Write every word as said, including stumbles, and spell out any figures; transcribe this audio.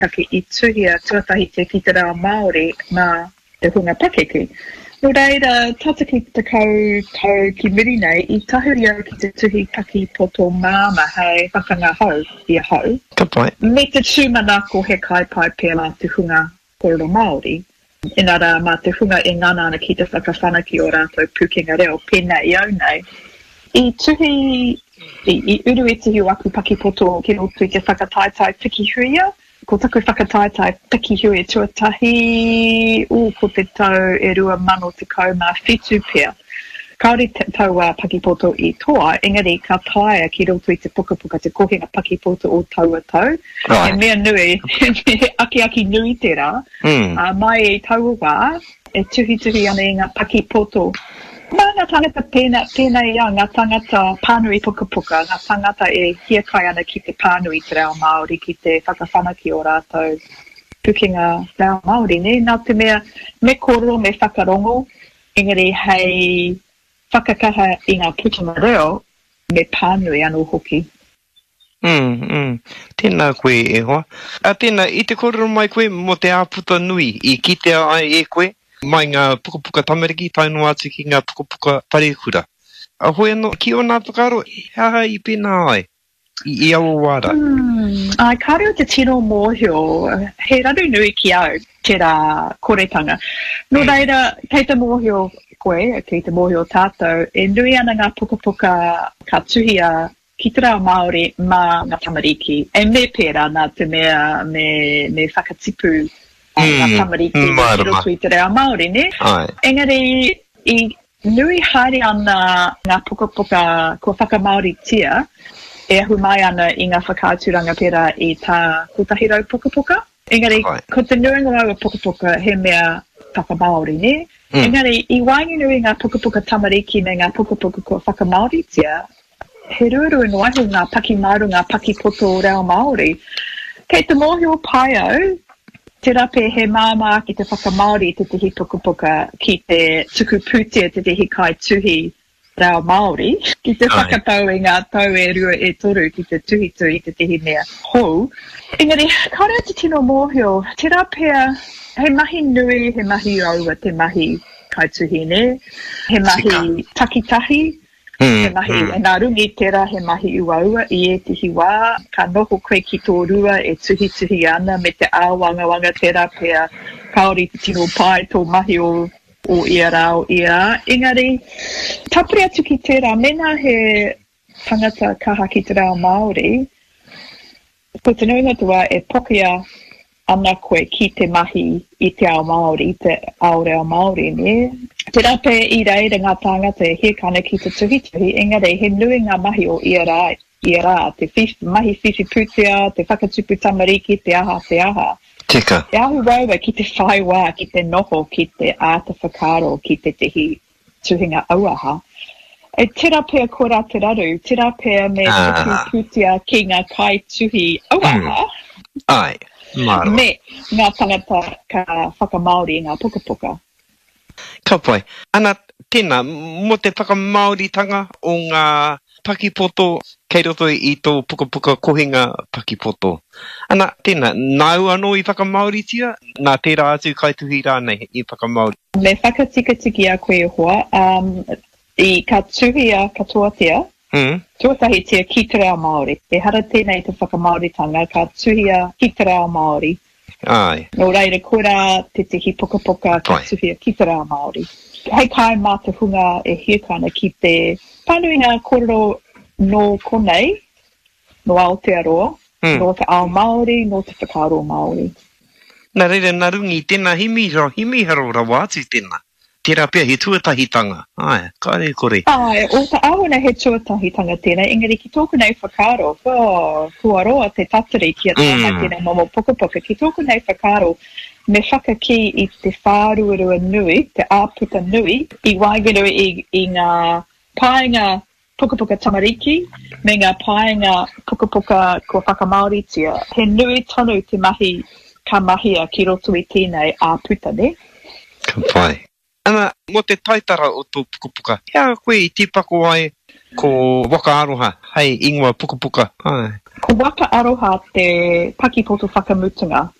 taki i tuhia tuatahi te ki te reo Māori mā te hunga pakeke. No reira, tata ki te kau, kau ki miri nei, i tahuri au ki te tuhi taki poto māma hei whakanga hau i a hau. Ka pai. Me te tūmanako he kai pai pēr mā te hunga kororo Māori. Inara mā te hunga e ngana ana ki te whakawhanaki o rātou pukenga reo, pēnā i au nei. I tuhi, i, i uru e te hiu aku paki poto ki roto i te whakataitai piki huia, ko taku whakataitai piki hui tuatahi, o ko te tau e rua mano te kau mā whitu pia. Kaore te tau a pakipoto i toa, engari ka taia ki roto i te pukapuka te kohinga pakipoto o tau a tau. Right. E mea nui, aki aki nui te rā, Mm. uh, mai e tau wā, e tuhi tuhi ana i ngā pakipoto. Nā ngā tangata pēnā, pēnā ia, ngā tangata pānui pukapuka, ngā tangata e hia kai ana ki te pānui te reo Māori, ki te whakawhanaki o rātou pukinga reo Māori, ne? Nā te mea, me koro, me whakarongo, engari hei whakakaha i ngā pukinga reo, me pānui anō hoki. Mm, mm. Tēnā koe e hoa. A tēnā, i te kororo mai koe mo te āputa nui, i kitea ai e koe, mai ngā pukapuka tamariki, tainu atu ki ngā pukapuka parekura. A hoi anō, ki o nā whakaro, haha i pēnā ai, i, i awa wāra. Mm, ai, kāre o te tino mōhio, he raru nui ki au, te rā koretanga. No reira, kei te mōhio koe, kei te mōhio tātou, e nui ana ngā pukapuka ka tuhia ki te reo Māori mā ngā tamariki. E me pēra nā te mea me, me whakatipu a ngā Mm, tamariki mm, ki marama. roto i te reo Māori, ne? Ai. Engari, i nui haere ana ngā pukapuka ko whakamaori tia, e ahu mai ana i ngā whakāturanga pēra i tā kutahirau pukapuka. Engari, Ai. ko te nuinga rau pukapuka he mea whakamaori, ne? Mm. Engari, i waingi nui ngā pukapuka tamariki me ngā pukapuka ko whakamaori tia, he ruru no ahu ngā paki maru, ngā paki poto reo Māori. Kei te mōhio pai au, te rape he māma ki te whakamaori te tehi pukapuka ki te tuku pūtea te tehi kai tuhi reo Māori, ki te Ai. whakatau i ngā tau e rua e toru ki te tuhi tu i te tehi mea hou. Engari, kaore te tino mōhio, te rapea, he mahi nui, he mahi aua, te mahi kai tuhi ne, he mahi takitahi, Mm, he mahi, mm. e nā rungi tera he mahi uaua i e tihi wā, ka noho koe ki tō rua e tuhi tuhi ana me te āwanga wanga tera pia kaori te tino pai tō mahi o, o ia rao ia. Engari, tapuri atu ki tera, mena he tangata kaha ki te rao Māori, ko te nuinga tua e pokia ana koe ki te mahi i te ao Māori, te ao reo Māori, ne? Te rape i reira ngā tāngata e hekana ki te tuhi tuhi, engari he nui ngā mahi o ia rā, ia rā, te whiwhi, mahi whiwhi pūtea, te whakatupu tamariki, te aha, te aha. Tika. E ahu raua ki te whai wā, ki te noho, ki te āta whakaro, ki te tehi tuhinga auaha. E te rapea kora te raru, te rapea me Ah. tuku pūtea ki ngā kai tuhi auaha, Ai. Marama. me ngā tangata ka whakamaori i ngā pukapuka. Ka pai. Ana, tēnā, mo te whakamauritanga o ngā pakipoto kei roto i tō pukapuka kohinga pakipoto. Ana, tēnā, nau anō i whakamauritia, nā tērā atu kaituhi rānei i whakamauri. Me whakatika tiki a koe hoa, um, i ka tuhia katoatia, Mm. tuatahi tia ki te reo Māori. E hara tēnei te whakamauritanga, ka tuhia ki te reo Māori. Ai. No reira, kura te tiki pukapuka ka Pai. tuhia ki te reo Māori. Hei kai mā te hunga e hiakana ki te panuinga kororo no konei, no Aotearoa, Mm. no te ao Māori, no te whakaro Māori. Nā reira, nā rungi, tēnā himi, ra, himi haro rawa atu tēnā. Tērā pia he tuatahitanga. Ai, kare kore. Ai, o ta awana he tuatahitanga tēnei, engari ki tōku nei whakaro, oh, kua roa te tatari ki a tāna Mm. tēnei momo pukapuka, ki tōku nei whakaro, me whakaki i te whāruarua nui, te āputa nui, i waigeru i, i ngā paenga pukapuka tamariki, me ngā paenga pukapuka kua whakamauritia. He nui tonu te mahi ka mahia ki roto i tēnei āputa ne. Ka pai. Ana, mo te taitara o tō pukapuka, hea koe i tīpako ai ko waka aroha, hei ingoa puka puka. Ai. Ko waka aroha te pakipoto whakamutunga.